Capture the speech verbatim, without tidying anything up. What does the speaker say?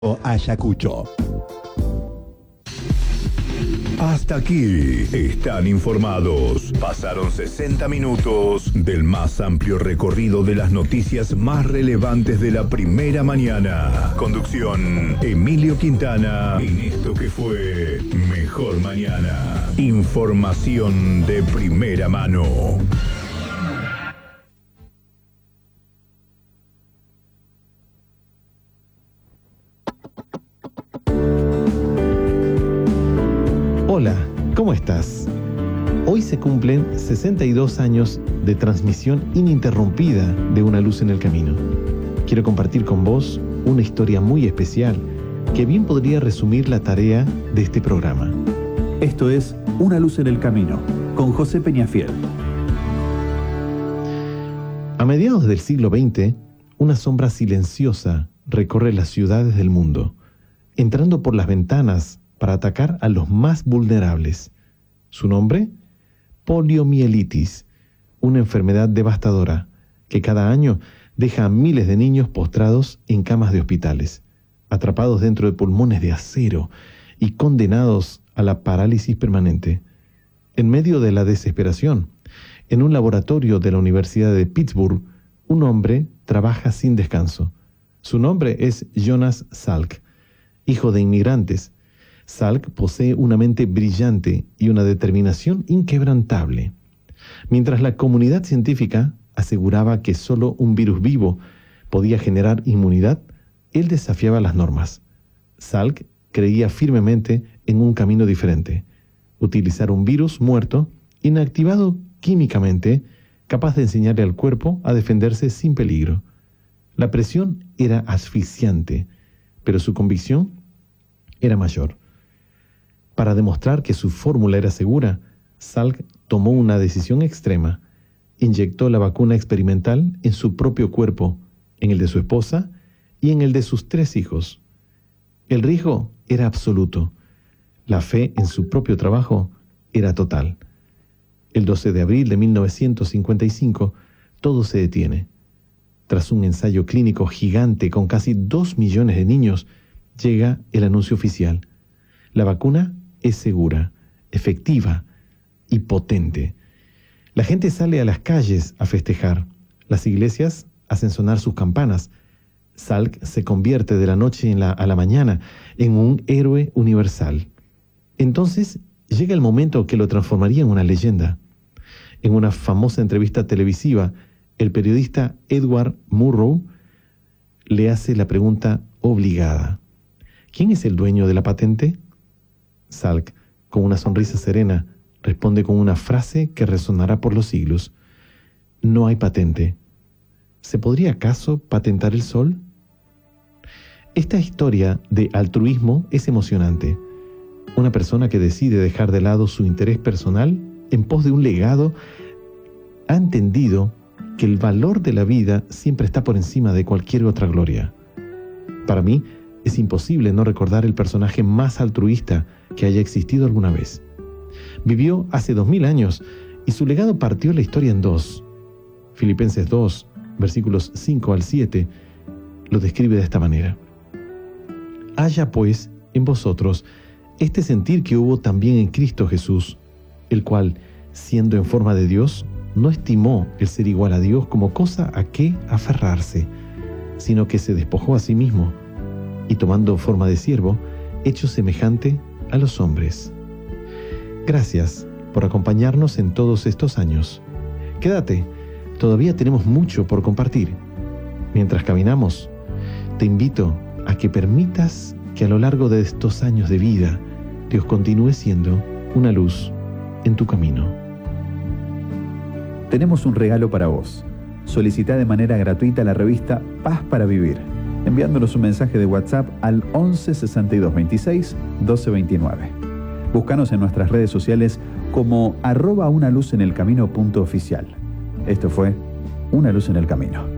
Ayacucho. Hasta aquí están informados. Pasaron sesenta minutos del más amplio recorrido de las noticias más relevantes de la primera mañana. Conducción: Emilio Quintana, en esto que fue Mejor Mañana. Información de primera mano. Hola, ¿cómo estás? Hoy se cumplen sesenta y dos años de transmisión ininterrumpida de Una Luz en el Camino. Quiero compartir con vos una historia muy especial que bien podría resumir la tarea de este programa. Esto es Una Luz en el Camino, con José Peñafiel. A mediados del siglo veinte, una sombra silenciosa recorre las ciudades del mundo, entrando por las ventanas para atacar a los más vulnerables. ¿Su nombre? Poliomielitis, una enfermedad devastadora que cada año deja a miles de niños postrados en camas de hospitales, atrapados dentro de pulmones de acero y condenados a la parálisis permanente. En medio de la desesperación, en un laboratorio de la Universidad de Pittsburgh, un hombre trabaja sin descanso. Su nombre es Jonas Salk, hijo de inmigrantes. Salk posee una mente brillante y una determinación inquebrantable. Mientras la comunidad científica aseguraba que solo un virus vivo podía generar inmunidad, él desafiaba las normas. Salk creía firmemente en un camino diferente: utilizar un virus muerto, inactivado químicamente, capaz de enseñarle al cuerpo a defenderse sin peligro. La presión era asfixiante, pero su convicción era mayor. Para demostrar que su fórmula era segura, Salk tomó una decisión extrema. Inyectó la vacuna experimental en su propio cuerpo, en el de su esposa y en el de sus tres hijos. El riesgo era absoluto. La fe en su propio trabajo era total. El doce de abril de mil novecientos cincuenta y cinco, todo se detiene. Tras un ensayo clínico gigante con casi dos millones de niños, llega el anuncio oficial. La vacuna es segura, efectiva y potente. La gente sale a las calles a festejar. Las iglesias hacen sonar sus campanas. Salk se convierte de la noche en la, a la mañana en un héroe universal. Entonces llega el momento que lo transformaría en una leyenda. En una famosa entrevista televisiva, el periodista Edward Murrow le hace la pregunta obligada: ¿quién es el dueño de la patente? Salk, con una sonrisa serena, responde con una frase que resonará por los siglos: no hay patente. ¿Se podría acaso patentar el sol? Esta historia de altruismo es emocionante. Una persona que decide dejar de lado su interés personal en pos de un legado ha entendido que el valor de la vida siempre está por encima de cualquier otra gloria. Para mí, es imposible no recordar el personaje más altruista que haya existido alguna vez. Vivió hace dos mil años y su legado partió la historia en dos. Filipenses dos, versículos cinco al siete, lo describe de esta manera: haya pues en vosotros este sentir que hubo también en Cristo Jesús, el cual, siendo en forma de Dios, no estimó el ser igual a Dios como cosa a qué aferrarse, sino que se despojó a sí mismo, y tomando forma de siervo, hecho semejante a los hombres. Gracias por acompañarnos en todos estos años. Quédate, todavía tenemos mucho por compartir. Mientras caminamos, te invito a que permitas que a lo largo de estos años de vida, Dios continúe siendo una luz en tu camino. Tenemos un regalo para vos. Solicita de manera gratuita la revista Paz para Vivir, enviándonos un mensaje de WhatsApp al once sesenta y dos veintiséis doce veintinueve. Búscanos en nuestras redes sociales como arroba una luz en el camino punto oficial. Esto fue Una Luz en el Camino.